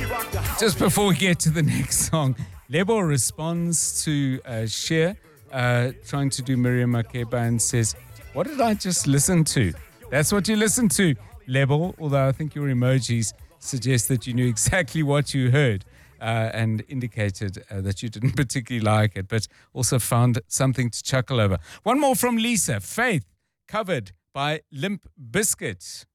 Just before we get to the next song, Lebo responds to Cher trying to do Miriam Makeba and says, "What did I just listen to?" That's what you listened to, Lebo, although I think your emojis suggest that you knew exactly what you heard and indicated that you didn't particularly like it, but also found something to chuckle over. One more from Lisa, Faith, covered by Limp Bizkit.